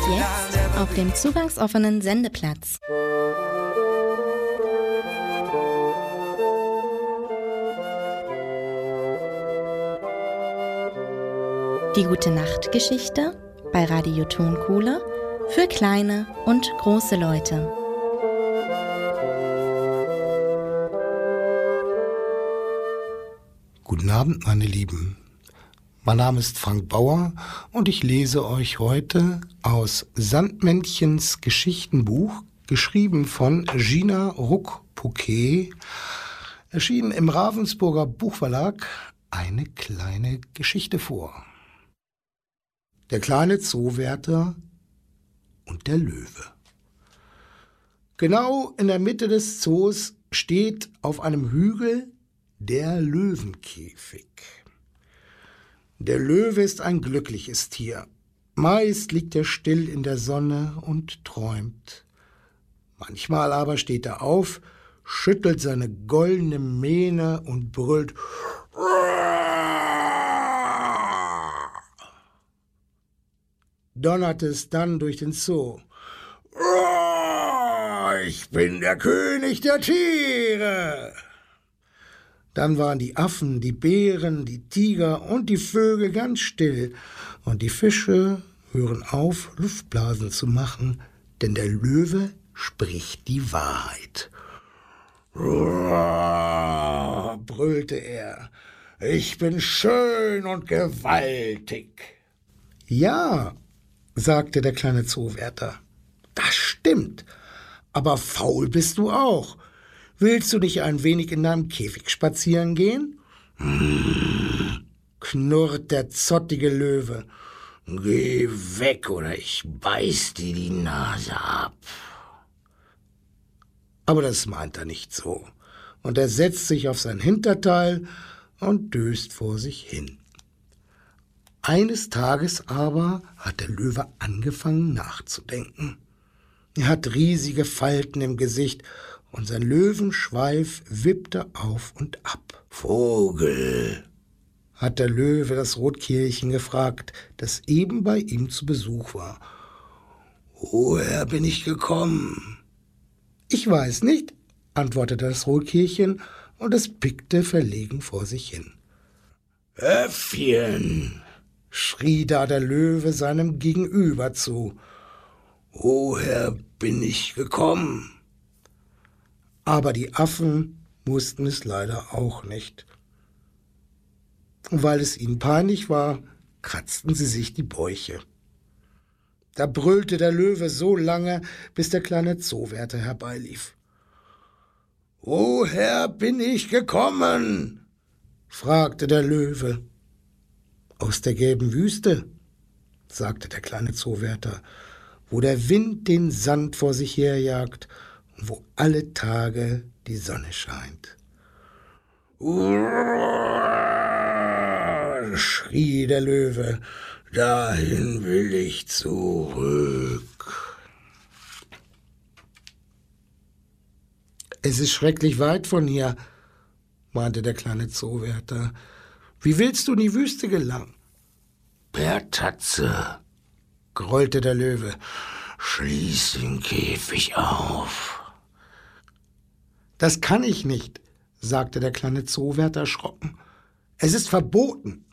Jetzt auf dem zugangsoffenen Sendeplatz. Die Gute-Nacht-Geschichte bei Radio Tonkuhle für kleine und große Leute. Guten Abend, meine Lieben. Mein Name ist Frank Bauer und ich lese euch heute aus Sandmännchens Geschichtenbuch, geschrieben von Gina Ruck-Pouquet, erschienen im Ravensburger Buchverlag, eine kleine Geschichte vor. Der kleine Zoowärter und der Löwe. Genau in der Mitte des Zoos steht auf einem Hügel der Löwenkäfig. Der Löwe ist ein glückliches Tier. Meist liegt er still in der Sonne und träumt. Manchmal aber steht er auf, schüttelt seine goldene Mähne und brüllt: Donnert es dann durch den Zoo. Ich bin der König der Tiere. Dann waren die Affen, die Bären, die Tiger und die Vögel ganz still, und die Fische hören auf, Luftblasen zu machen, denn der Löwe spricht die Wahrheit. Brüllte er, ich bin schön und gewaltig. Ja, sagte der kleine Zoowärter, das stimmt, aber faul bist du auch. Willst du nicht ein wenig in deinem Käfig spazieren gehen? Knurrt der zottige Löwe. Geh weg, oder ich beiß dir die Nase ab. Aber das meint er nicht so. Und er setzt sich auf sein Hinterteil und döst vor sich hin. Eines Tages aber hat der Löwe angefangen nachzudenken. Er hat riesige Falten im Gesicht und sein Löwenschweif wippte auf und ab. Vogel, hat der Löwe das Rotkehlchen gefragt, das eben bei ihm zu Besuch war. Woher bin ich gekommen? Ich weiß nicht, antwortete das Rotkehlchen, und es pickte verlegen vor sich hin. Äffchen, schrie da der Löwe seinem Gegenüber zu. Woher bin ich gekommen? Aber die Affen wussten es leider auch nicht. Und weil es ihnen peinlich war, kratzten sie sich die Bäuche. Da brüllte der Löwe so lange, bis der kleine Zoowärter herbeilief. »Woher bin ich gekommen?« fragte der Löwe. »Aus der gelben Wüste«, sagte der kleine Zoowärter, »wo der Wind den Sand vor sich herjagt und wo alle Tage die Sonne scheint.« schrie der Löwe, »dahin will ich zurück.« »Es ist schrecklich weit von hier«, meinte der kleine Zoowärter. »Wie willst du in die Wüste gelangen?« »Per Tatze«, grollte der Löwe, »schließ den Käfig auf.« »Das kann ich nicht«, sagte der kleine Zoowärter erschrocken. »Es ist verboten.«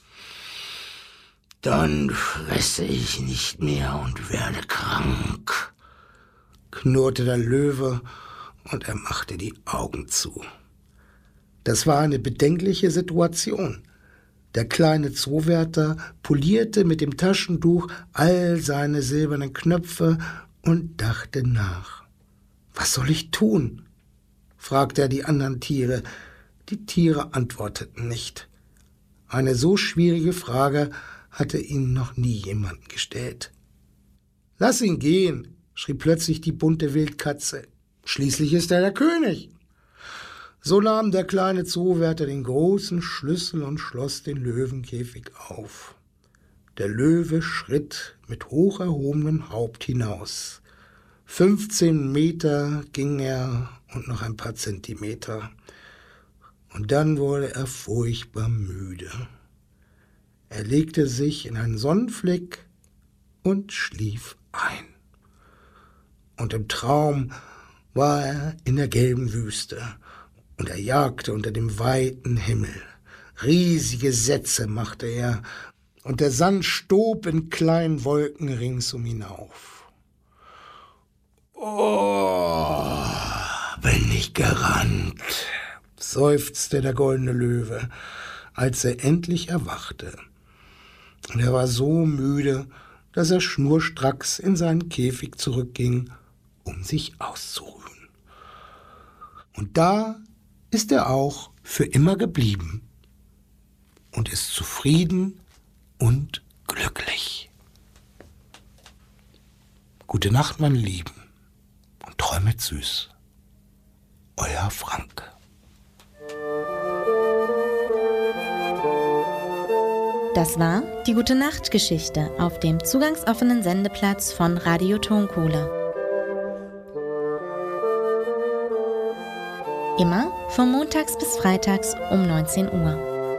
»Dann fresse ich nicht mehr und werde krank«, knurrte der Löwe, und er machte die Augen zu. Das war eine bedenkliche Situation. Der kleine Zoowärter polierte mit dem Taschentuch all seine silbernen Knöpfe und dachte nach. »Was soll ich tun?« fragte er die anderen Tiere. Die Tiere antworteten nicht. Eine so schwierige Frage hatte ihnen noch nie jemand gestellt. »Lass ihn gehen«, schrie plötzlich die bunte Wildkatze. »Schließlich ist er der König.« So nahm der kleine Zoowärter den großen Schlüssel und schloss den Löwenkäfig auf. Der Löwe schritt mit hoch erhobenem Haupt hinaus. 15 Meter ging er und noch ein paar Zentimeter. Und dann wurde er furchtbar müde. Er legte sich in einen Sonnenfleck und schlief ein. Und im Traum war er in der gelben Wüste und er jagte unter dem weiten Himmel. Riesige Sätze machte er und der Sand stob in kleinen Wolken rings um ihn auf. Oh, bin ich gerannt, seufzte der goldene Löwe, als er endlich erwachte. Und er war so müde, dass er schnurstracks in seinen Käfig zurückging, um sich auszuruhen. Und da ist er auch für immer geblieben und ist zufrieden und glücklich. Gute Nacht, meine Lieben, und träumet süß. Euer Frank. Das war die Gute-Nacht-Geschichte auf dem zugangsoffenen Sendeplatz von Radio Tonkohle. Immer von montags bis freitags um 19 Uhr.